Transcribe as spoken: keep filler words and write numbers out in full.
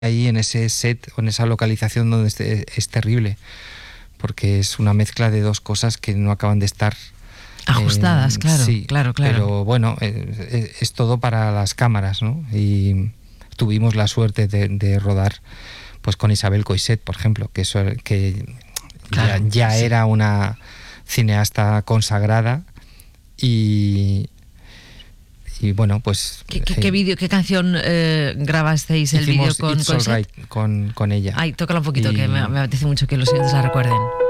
ahí en ese set o en esa localización donde es, es terrible, porque es una mezcla de dos cosas que no acaban de estar ajustadas, eh, claro, sí, claro, claro. Pero bueno, eh, es todo para las cámaras, ¿no? Y tuvimos la suerte de, de rodar pues con Isabel Coixet, por ejemplo, que, eso, que claro, ya, ya sí. era una cineasta consagrada y... Y bueno, pues... ¿Qué, qué, eh, qué vídeo, qué canción eh, grabasteis el vídeo con It's All Right con, con ella? Ay, tócala un poquito, y... que me, me apetece mucho que los oyentes la recuerden.